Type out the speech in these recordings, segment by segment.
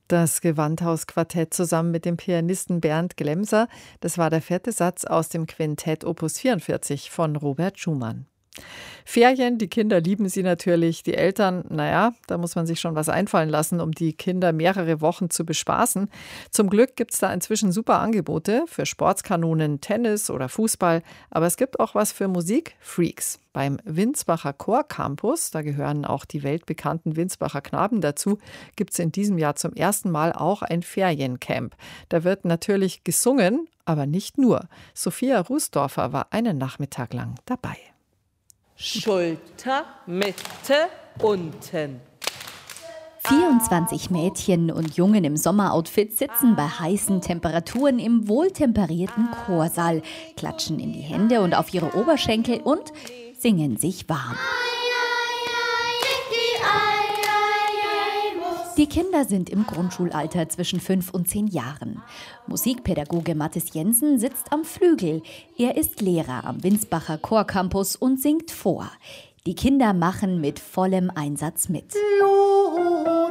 Das Gewandhaus-Quartett zusammen mit dem Pianisten Bernd Glemser. Das war der 4. Satz aus dem Quintett Opus 44 von Robert Schumann. Ferien, die Kinder lieben sie natürlich. Die Eltern, da muss man sich schon was einfallen lassen, um die Kinder mehrere Wochen zu bespaßen. Zum Glück gibt es da inzwischen super Angebote für Sportskanonen, Tennis oder Fußball. Aber es gibt auch was für Musikfreaks. Beim Winsbacher Chorcampus, da gehören auch die weltbekannten Winsbacher Knaben dazu, gibt es in diesem Jahr zum ersten Mal auch ein Feriencamp. Da wird natürlich gesungen, aber nicht nur. Sophia Rußdorfer war einen Nachmittag lang dabei. Schulter, Mitte, unten. 24 Mädchen und Jungen im Sommeroutfit sitzen bei heißen Temperaturen im wohltemperierten Chorsaal, klatschen in die Hände und auf ihre Oberschenkel und singen sich warm. Die Kinder sind im Grundschulalter zwischen 5 und 10 Jahren. Musikpädagoge Mathis Jensen sitzt am Flügel. Er ist Lehrer am Winsbacher Chorcampus und singt vor. Die Kinder machen mit vollem Einsatz mit. Juhu,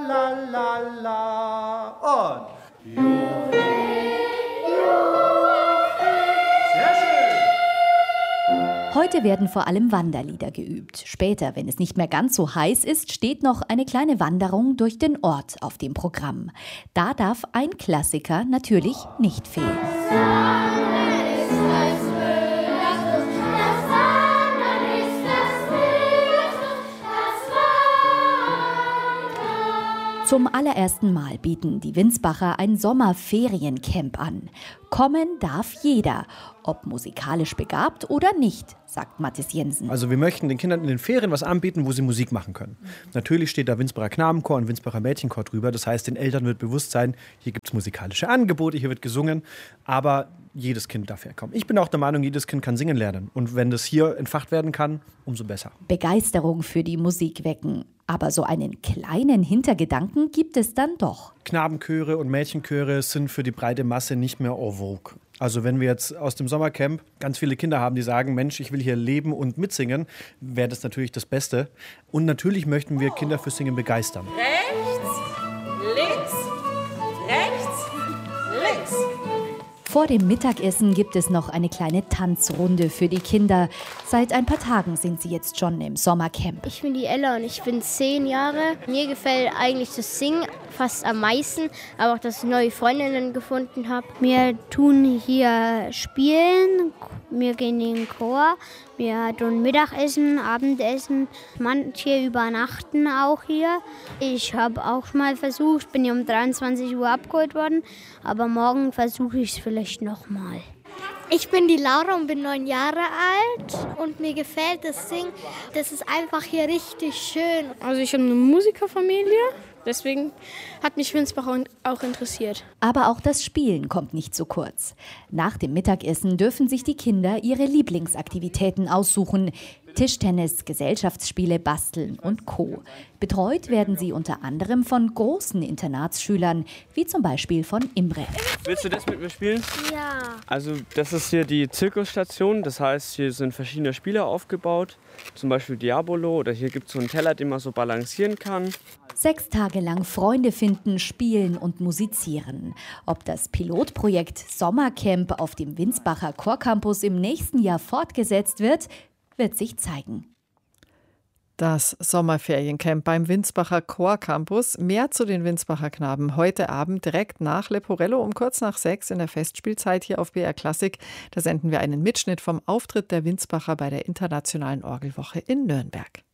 tralalala und juhu, sehr schön. Heute werden vor allem Wanderlieder geübt. Später, wenn es nicht mehr ganz so heiß ist, steht noch eine kleine Wanderung durch den Ort auf dem Programm. Da darf ein Klassiker natürlich nicht fehlen. Zum allerersten Mal bieten die Winsbacher ein Sommerferiencamp an. Kommen darf jeder, ob musikalisch begabt oder nicht, sagt Mathis Jensen. Also wir möchten den Kindern in den Ferien was anbieten, wo sie Musik machen können. Natürlich steht da Winsbacher Knabenchor und Winsbacher Mädchenchor drüber. Das heißt, den Eltern wird bewusst sein, hier gibt es musikalische Angebote, hier wird gesungen, aber jedes Kind darf herkommen. Ich bin auch der Meinung, jedes Kind kann singen lernen. Und wenn das hier entfacht werden kann, umso besser. Begeisterung für die Musik wecken. Aber so einen kleinen Hintergedanken gibt es dann doch. Knabenchöre und Mädchenchöre sind für die breite Masse nicht mehr en vogue. Also wenn wir jetzt aus dem Sommercamp ganz viele Kinder haben, die sagen, Mensch, ich will hier leben und mitsingen, wäre das natürlich das Beste. Und natürlich möchten wir Kinder fürs Singen begeistern. Rechts, links, rechts, links. Vor dem Mittagessen gibt es noch eine kleine Tanzrunde für die Kinder. Seit ein paar Tagen sind sie jetzt schon im Sommercamp. Ich bin die Ella und ich bin 10 Jahre. Mir gefällt eigentlich das Singen fast am meisten, aber auch, dass ich neue Freundinnen gefunden habe. Wir tun hier spielen, wir gehen in den Chor, wir tun Mittagessen, Abendessen, manche übernachten auch hier. Ich habe auch mal versucht, bin ja um 23 Uhr abgeholt worden, aber morgen versuche ich es vielleicht nochmal. Ich bin die Laura und bin 9 Jahre alt und mir gefällt das Singen. Das ist einfach hier richtig schön. Also ich habe eine Musikerfamilie, deswegen hat mich Winsbach auch interessiert. Aber auch das Spielen kommt nicht zu kurz. Nach dem Mittagessen dürfen sich die Kinder ihre Lieblingsaktivitäten aussuchen. Tischtennis, Gesellschaftsspiele, Basteln und Co. Betreut werden sie unter anderem von großen Internatsschülern, wie zum Beispiel von Imre. Willst du das mit mir spielen? Ja. Also das ist hier die Zirkusstation, das heißt, hier sind verschiedene Spiele aufgebaut, zum Beispiel Diabolo oder hier gibt es so einen Teller, den man so balancieren kann. 6 Tage lang Freunde finden, spielen und musizieren. Ob das Pilotprojekt Sommercamp auf dem Winsbacher Chorcampus im nächsten Jahr fortgesetzt wird sich zeigen. Das Sommerferiencamp beim Winsbacher Chorcampus. Mehr zu den Winsbacher Knaben heute Abend direkt nach Leporello um kurz nach 6 in der Festspielzeit hier auf BR Klassik. Da senden wir einen Mitschnitt vom Auftritt der Winsbacher bei der Internationalen Orgelwoche in Nürnberg.